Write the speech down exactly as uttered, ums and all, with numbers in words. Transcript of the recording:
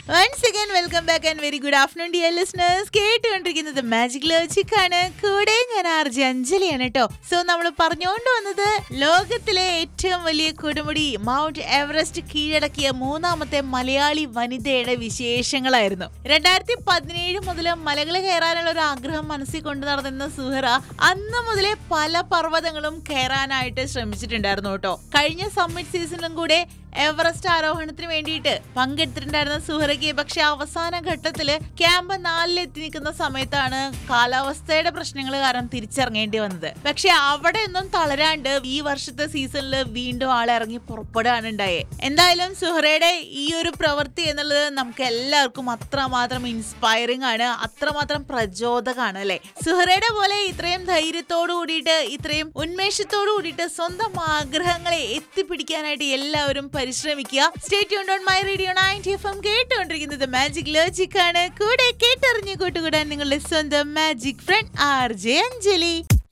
Once again, welcome back and very good afternoon, dear listeners. കേട്ടുകൊണ്ടിരിക്കുന്നത് magic logic ആണ്. കൂടെ ഞാൻ ആർജി അഞ്ജലിയാണ് കേട്ടോ. സോ നമ്മൾ പറഞ്ഞുകൊണ്ട് വന്നത് ലോകത്തിലെ ഏറ്റവും വലിയ കൊടുമുടി മൗണ്ട് എവറസ്റ്റ് കീഴടക്കിയ മൂന്നാമത്തെ മലയാളി വനിതയുടെ വിശേഷങ്ങളായിരുന്നു. രണ്ടായിരത്തി പതിനേഴ് മുതൽ മലകൾ കയറാനുള്ള ഒരു ആഗ്രഹം മനസ്സിൽ കൊണ്ടു നടന്നിരുന്ന സുഹറ അന്ന് മുതലേ പല പർവ്വതങ്ങളും കയറാനായിട്ട് ശ്രമിച്ചിട്ടുണ്ടായിരുന്നു കേട്ടോ. കഴിഞ്ഞ സമ്മിറ്റ് സീസണിലും കൂടെ എവറസ്റ്റ് ആരോഹണത്തിന് വേണ്ടിയിട്ട് പങ്കെടുത്തിട്ടുണ്ടായിരുന്ന സുഹറയ്ക്ക് പക്ഷെ അവസാന ഘട്ടത്തില് ക്യാമ്പ് നാലിൽ എത്തി നിൽക്കുന്ന സമയത്താണ് കാലാവസ്ഥയുടെ പ്രശ്നങ്ങൾ കാരണം തിരിച്ചിറങ്ങേണ്ടി വന്നത്. പക്ഷെ അവിടെ ഒന്നും തളരാണ്ട് ഈ വർഷത്തെ സീസണിൽ വീണ്ടും ആളിറങ്ങി പുറപ്പെടുകയാണ് ഉണ്ടായത്. എന്തായാലും സുഹറയുടെ ഈ ഒരു പ്രവൃത്തി എന്നുള്ളത് നമുക്ക് എല്ലാവർക്കും അത്രമാത്രം ഇൻസ്പയറിംഗ് ആണ്, അത്രമാത്രം പ്രചോദകമാണ് അല്ലെ. സുഹറയുടെ പോലെ ഇത്രയും ധൈര്യത്തോടു കൂടിയിട്ട് ഇത്രയും ഉന്മേഷത്തോടു കൂടിയിട്ട് സ്വന്തം ആഗ്രഹങ്ങളെ എത്തിപ്പിടിക്കാനായിട്ട് എല്ലാവരും പരിശ്രമിക്കുക. Stay tuned on my radio ninety F M. കേട്ടുകൊണ്ടിരിക്കുന്നത് മാജിക് ലോജിക് ആണ്. കൂടെ കേട്ടറിഞ്ഞു കൂട്ടുകൂടാൻ നിങ്ങളുടെ സ്വന്തം magic front R J Anjali.